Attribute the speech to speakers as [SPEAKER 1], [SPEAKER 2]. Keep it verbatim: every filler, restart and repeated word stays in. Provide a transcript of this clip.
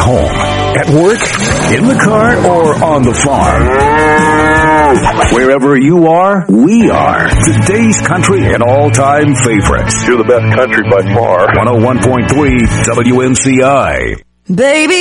[SPEAKER 1] home, at work, in the car, or on the farm. Wherever you are, we are. Today's country and all-time favorites.
[SPEAKER 2] You're the best country by far.
[SPEAKER 1] one oh one point three W M C I.
[SPEAKER 3] Baby,